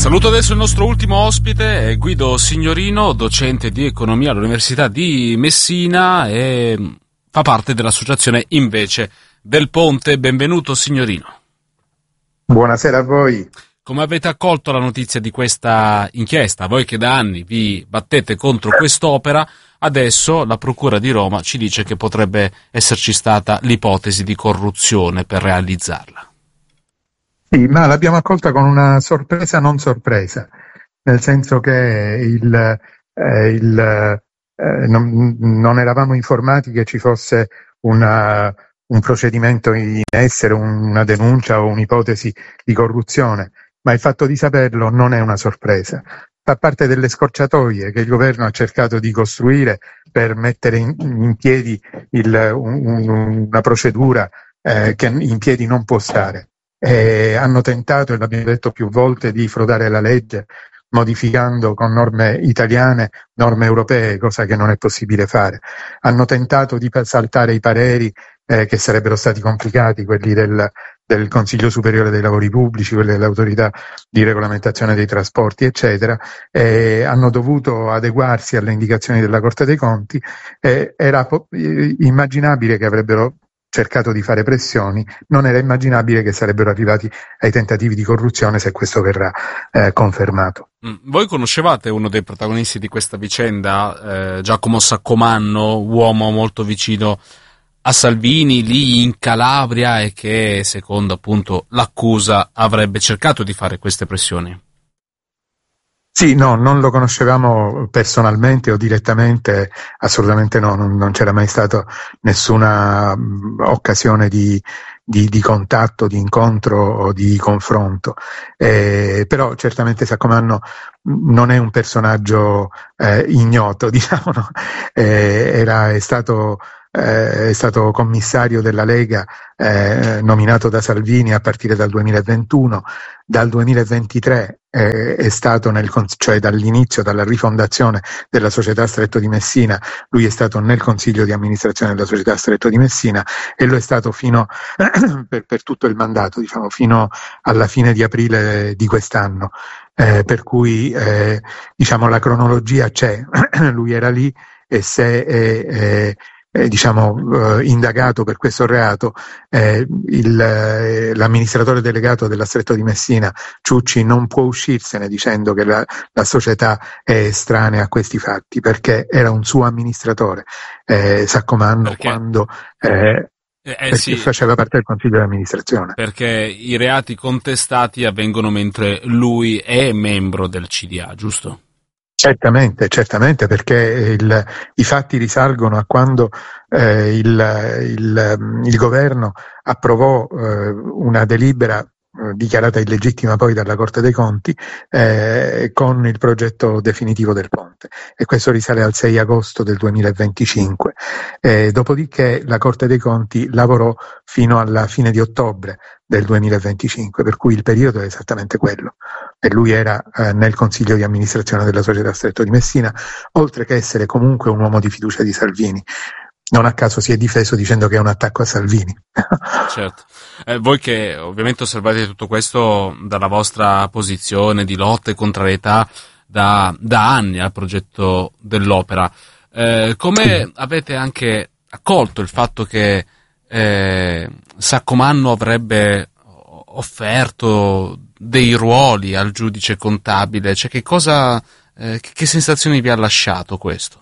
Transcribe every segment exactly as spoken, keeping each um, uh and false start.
Saluto adesso il nostro ultimo ospite, è Guido Signorino, docente di economia all'Università di Messina e fa parte dell'associazione Invece del Ponte. Benvenuto Signorino. Buonasera a voi. Come avete accolto la notizia di questa inchiesta? Voi che da anni vi battete contro quest'opera, adesso la Procura di Roma ci dice che potrebbe esserci stata l'ipotesi di corruzione per realizzarla. Sì, ma l'abbiamo accolta con una sorpresa non sorpresa, nel senso che il, eh, il, eh, non, non eravamo informati che ci fosse una, un procedimento in essere, una denuncia o un'ipotesi di corruzione, ma il fatto di saperlo non è una sorpresa. Fa parte delle scorciatoie che il governo ha cercato di costruire per mettere in, in piedi il, un, un, una procedura eh, che in piedi non può stare. Eh, hanno tentato, e l'abbiamo detto più volte, di frodare la legge modificando con norme italiane norme europee, cosa che non è possibile fare. Hanno tentato di saltare i pareri eh, che sarebbero stati complicati, quelli del, del Consiglio Superiore dei Lavori Pubblici, quelli dell'Autorità di Regolamentazione dei Trasporti, eccetera. Eh, hanno dovuto adeguarsi alle indicazioni della Corte dei Conti. Eh, era po- immaginabile che avrebbero cercato di fare pressioni, non era immaginabile che sarebbero arrivati ai tentativi di corruzione se questo verrà eh, confermato. Voi conoscevate uno dei protagonisti di questa vicenda, eh, Giacomo Saccomanno, uomo molto vicino a Salvini lì in Calabria e che secondo appunto l'accusa avrebbe cercato di fare queste pressioni? Sì, no, non lo conoscevamo personalmente o direttamente, assolutamente no, non, non c'era mai stata nessuna mh, occasione di, di, di contatto, di incontro o di confronto. Eh, però certamente Saccomanno non è un personaggio eh, ignoto, diciamo, no? eh, era, è stato Eh, è stato commissario della Lega eh, nominato da Salvini a partire dal duemilaventuno, dal duemilaventitré eh, è stato nel, cioè dall'inizio, dalla rifondazione della società Stretto di Messina, lui è stato nel consiglio di amministrazione della società Stretto di Messina e lo è stato fino per, per tutto il mandato, diciamo, fino alla fine di aprile di quest'anno. Eh, per cui eh, diciamo la cronologia c'è, lui era lì e se è, è Eh, diciamo eh, indagato per questo reato, eh, il, eh, l'amministratore delegato della Stretto di Messina, Ciucci, non può uscirsene dicendo che la, la società è estranea a questi fatti, perché era un suo amministratore, eh, Saccomanno, perché? quando eh, eh, eh, sì, faceva parte del consiglio di amministrazione. Perché i reati contestati avvengono mentre lui è membro del C D A, giusto? Certamente, certamente, perché il, i fatti risalgono a quando eh, il, il, il governo approvò eh, una delibera eh, dichiarata illegittima poi dalla Corte dei Conti eh, con il progetto definitivo del ponte, e questo risale al sei agosto del duemilaventicinque. Eh, dopodiché la Corte dei Conti lavorò fino alla fine di ottobre del duemilaventicinque, per cui il periodo è esattamente quello, e lui era eh, nel consiglio di amministrazione della società Stretto di Messina, oltre che essere comunque un uomo di fiducia di Salvini. Non a caso si è difeso dicendo che è un attacco a Salvini. Certo. Eh, voi che ovviamente osservate tutto questo dalla vostra posizione di lotta e contrarietà da, da anni al progetto dell'opera, eh, come avete anche accolto il fatto che eh, Saccomanno avrebbe offerto dei ruoli al giudice contabile? Cioè, che cosa, eh, che sensazioni vi ha lasciato questo?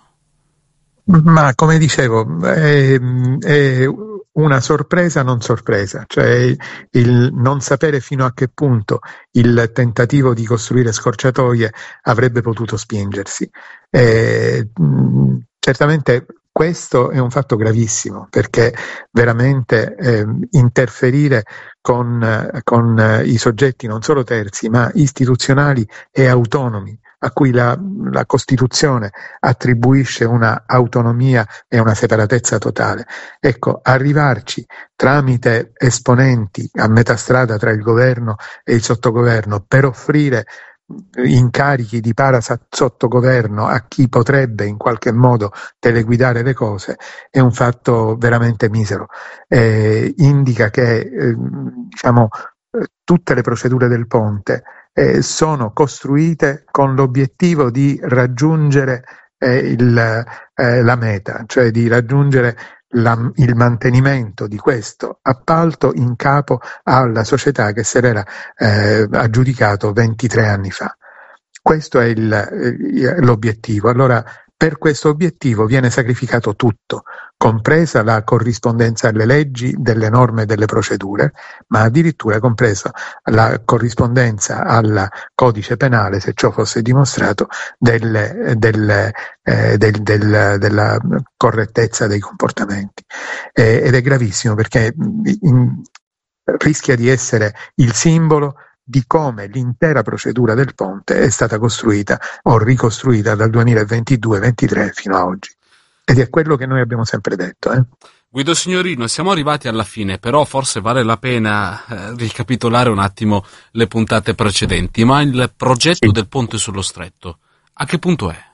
Ma come dicevo, è, è una sorpresa non sorpresa, cioè il non sapere fino a che punto il tentativo di costruire scorciatoie avrebbe potuto spingersi. E, mh, certamente questo è un fatto gravissimo, perché veramente eh, interferire con, con i soggetti non solo terzi ma istituzionali e autonomi, a cui la, la Costituzione attribuisce una autonomia e una separatezza totale. Ecco, arrivarci tramite esponenti a metà strada tra il governo e il sottogoverno per offrire incarichi di para sottogoverno a chi potrebbe in qualche modo teleguidare le cose è un fatto veramente misero. Eh, indica che eh, diciamo tutte le procedure del ponte eh, sono costruite con l'obiettivo di raggiungere eh, il, eh, la meta, cioè di raggiungere la, il mantenimento di questo appalto in capo alla società che se l'era eh, aggiudicato ventitré anni fa. Questo è il, l'obiettivo. Allora, per questo obiettivo viene sacrificato tutto, compresa la corrispondenza alle leggi, delle norme e delle procedure, ma addirittura compresa la corrispondenza al codice penale, se ciò fosse dimostrato, delle, delle, eh, del, del, della correttezza dei comportamenti. Eh, ed è gravissimo perché in, rischia di essere il simbolo di come l'intera procedura del ponte è stata costruita o ricostruita dal duemilaventidue ventitré fino a oggi. Ed è quello che noi abbiamo sempre detto. Eh? Guido Signorino, siamo arrivati alla fine, però forse vale la pena eh, ricapitolare un attimo le puntate precedenti. Ma il progetto sì. del ponte sullo Stretto, a che punto è?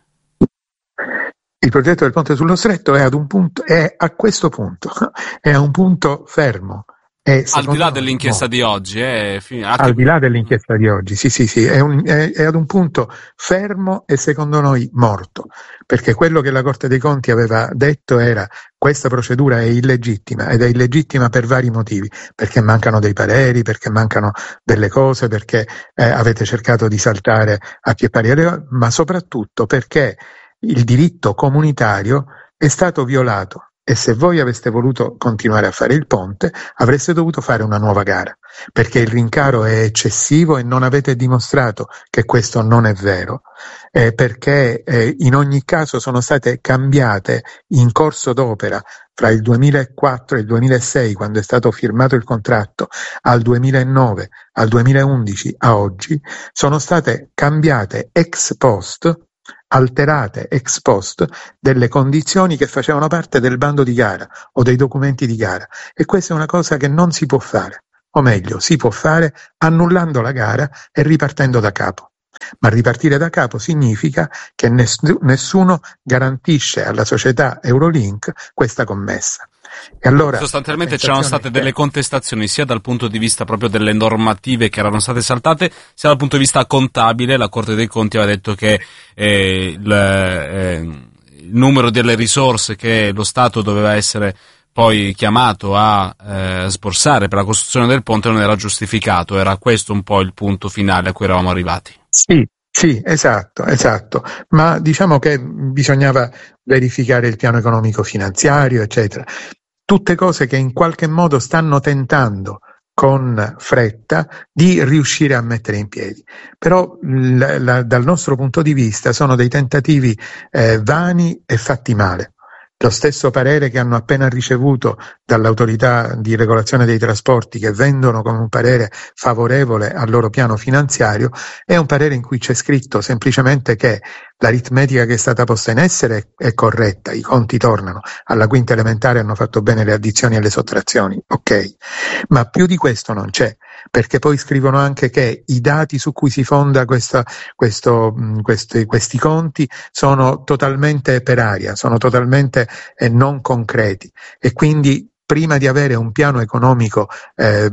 Il progetto del ponte sullo Stretto è ad un punto, è a questo punto, è a un punto fermo. E al di là dell'inchiesta no. di oggi, eh, al di là dell'inchiesta di oggi, sì, sì, sì, è, un, è, è ad un punto fermo e secondo noi morto, perché quello che la Corte dei Conti aveva detto era: questa procedura è illegittima, ed è illegittima per vari motivi, perché mancano dei pareri, perché mancano delle cose, perché eh, avete cercato di saltare a piè pari, ma soprattutto perché il diritto comunitario è stato violato. E se voi aveste voluto continuare a fare il ponte, avreste dovuto fare una nuova gara, perché il rincaro è eccessivo e non avete dimostrato che questo non è vero, eh, perché eh, in ogni caso sono state cambiate in corso d'opera fra il duemilaquattro e il duemilasei, quando è stato firmato il contratto, al duemilanove, al duemilaundici, a oggi, sono state cambiate ex post, alterate ex post delle condizioni che facevano parte del bando di gara o dei documenti di gara, e questa è una cosa che non si può fare, o meglio si può fare annullando la gara e ripartendo da capo, ma ripartire da capo significa che ness- nessuno garantisce alla società Eurolink questa commessa. E allora, sostanzialmente c'erano state delle contestazioni sia dal punto di vista proprio delle normative che erano state saltate, sia dal punto di vista contabile. La Corte dei Conti aveva detto che eh, il, eh, il numero delle risorse che lo Stato doveva essere poi chiamato a eh, sborsare per la costruzione del ponte non era giustificato. Era questo un po' il punto finale a cui eravamo arrivati. Sì. Sì, esatto, esatto, ma diciamo che bisognava verificare il piano economico finanziario, eccetera. Tutte cose che in qualche modo stanno tentando con fretta di riuscire a mettere in piedi. Però la, la, dal nostro punto di vista sono dei tentativi eh, vani e fatti male. Lo stesso parere che hanno appena ricevuto dall'autorità di regolazione dei trasporti, che vendono come un parere favorevole al loro piano finanziario, è un parere in cui c'è scritto semplicemente che l'aritmetica che è stata posta in essere è corretta, i conti tornano, alla quinta elementare hanno fatto bene le addizioni e le sottrazioni, ok, ma più di questo non c'è, perché poi scrivono anche che i dati su cui si fonda questa, questo, questi, questi conti sono totalmente per aria, sono totalmente eh, non concreti, e quindi prima di avere un piano economico eh,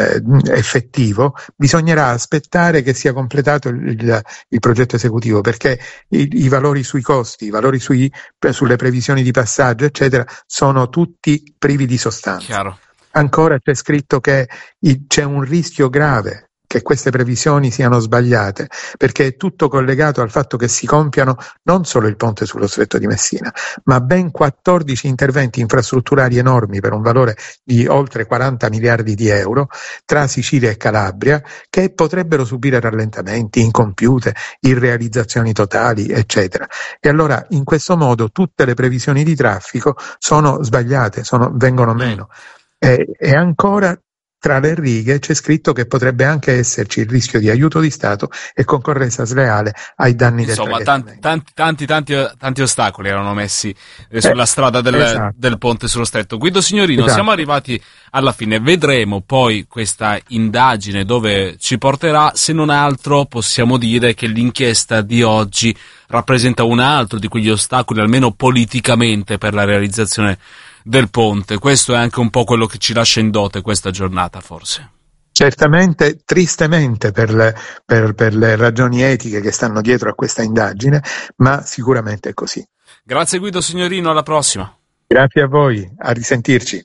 effettivo bisognerà aspettare che sia completato il, il, il progetto esecutivo, perché i, i valori sui costi, i valori sui, sulle previsioni di passaggio eccetera sono tutti privi di sostanza. Chiaro. Ancora c'è scritto che i, c'è un rischio grave che queste previsioni siano sbagliate, perché è tutto collegato al fatto che si compiano non solo il ponte sullo Stretto di Messina, ma ben quattordici interventi infrastrutturali enormi per un valore di oltre quaranta miliardi di euro tra Sicilia e Calabria, che potrebbero subire rallentamenti, incompiute, irrealizzazioni totali, eccetera. E allora in questo modo tutte le previsioni di traffico sono sbagliate, sono, vengono meno. E, e ancora tra le righe c'è scritto che potrebbe anche esserci il rischio di aiuto di Stato e concorrenza sleale ai danni Insomma, del tanti, tanti, tanti, tanti, tanti ostacoli erano messi eh, sulla eh, strada del, esatto. del ponte sullo Stretto. Guido Signorino, esatto. Siamo arrivati alla fine, vedremo poi questa indagine dove ci porterà. Se non altro possiamo dire che l'inchiesta di oggi rappresenta un altro di quegli ostacoli, almeno politicamente, per la realizzazione del ponte. Questo è anche un po' quello che ci lascia in dote questa giornata, forse. Certamente, tristemente per le, per, per le ragioni etiche che stanno dietro a questa indagine, ma sicuramente è così. Grazie Guido Signorino, alla prossima. Grazie a voi, a risentirci.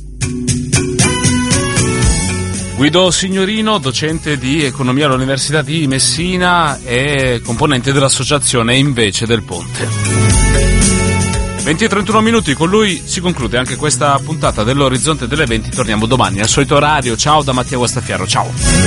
Guido Signorino, docente di economia all'Università di Messina e componente dell'associazione Invece del Ponte. venti e trentuno minuti, con lui si conclude anche questa puntata dell'Orizzonte delle venti. Torniamo domani al solito orario. Ciao da Mattia Guastafiaro, ciao.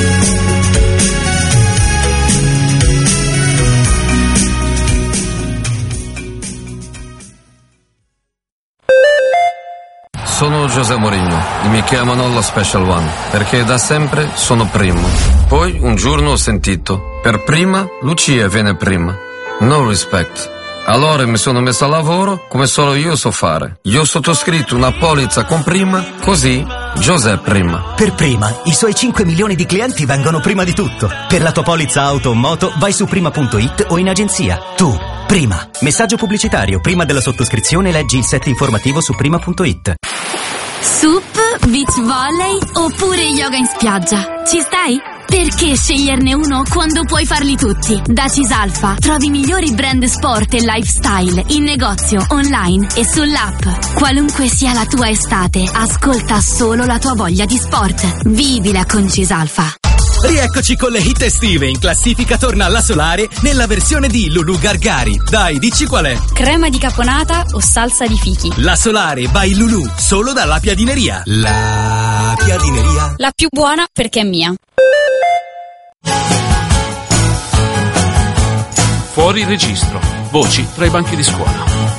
Sono José Mourinho e mi chiamano lo Special One perché da sempre sono primo. Poi un giorno ho sentito: per prima Lucia viene prima. No respect. Allora mi sono messo a lavoro come solo io so fare. Io ho sottoscritto una polizza con prima, così José prima. Per prima, i suoi cinque milioni di clienti vengono prima di tutto. Per la tua polizza auto o moto vai su prima punto it o in agenzia. Tu, prima. Messaggio pubblicitario. Prima della sottoscrizione leggi il set informativo su prima punto it. Sup, beach volley oppure yoga in spiaggia? Ci stai? Perché sceglierne uno quando puoi farli tutti? Da Cisalfa trovi i migliori brand sport e lifestyle in negozio, online e sull'app. Qualunque sia la tua estate, ascolta solo la tua voglia di sport. Vivila con Cisalfa. Rieccoci con le hit estive. In classifica torna la Solare nella versione di Lulu Gargari. Dai, dici qual è? Crema di caponata o salsa di fichi? La Solare by Lulu, solo dalla Piadineria. La Piadineria. La più buona perché è mia. Fuori registro. Voci tra i banchi di scuola.